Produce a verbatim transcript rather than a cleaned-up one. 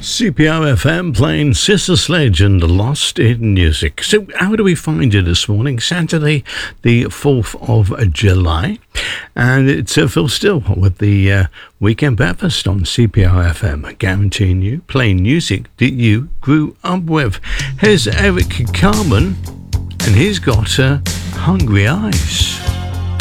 C P R F M playing Sister Sledge and Lost in Music. So how do we find you this morning? Saturday the fourth of July. And it's uh, Phil Still with the uh, Weekend Breakfast on C P R F M. Guaranteeing you playing music that you grew up with. Here's Eric Carmen and he's got uh, Hungry Eyes.